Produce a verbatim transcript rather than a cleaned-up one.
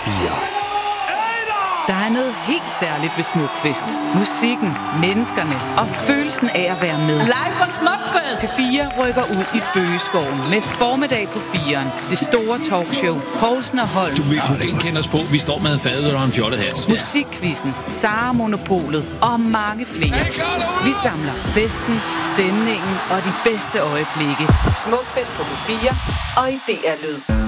fire. Der er noget helt særligt ved Smukfest. Musikken, menneskerne og følelsen af at være med. Live fra Smukfest! P fire rykker ud i Bøgeskoven med formiddag på firen. Det store talkshow. Poulsen og Holm. Du vil kunne genkende os på. Vi står med en fadøl og en fjollet hat. Musikquizzen, Sara Monopolet og mange flere. Vi samler festen, stemningen og de bedste øjeblikke. Smukfest på P fire og i D R Lyd.